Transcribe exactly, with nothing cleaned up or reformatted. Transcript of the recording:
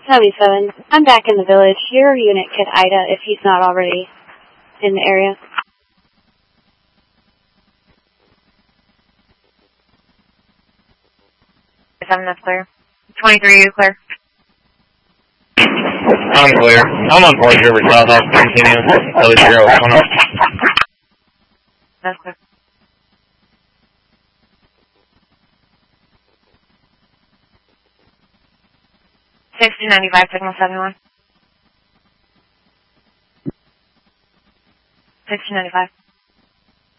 seventy-seven. I'm back in the village. Your unit could Ida if he's not already in the area. seven, that's clear. twenty-three, you're clear. I'm clear. I'm on Forest River South. I'll continue. Village zero. What's going on? That's clear. sixty ninety-five, signal seventy-one. sixty ninety-five.